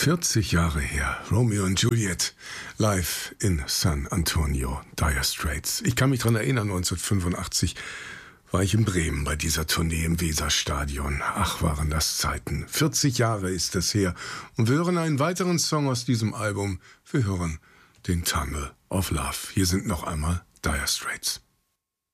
40 Jahre her, Romeo und Juliet, live in San Antonio, Dire Straits. Ich kann mich daran erinnern, 1985 war ich in Bremen bei dieser Tournee im Weserstadion. Ach, waren das Zeiten. 40 Jahre ist es her. Und wir hören einen weiteren Song aus diesem Album. Wir hören den Tunnel of Love. Hier sind noch einmal Dire Straits.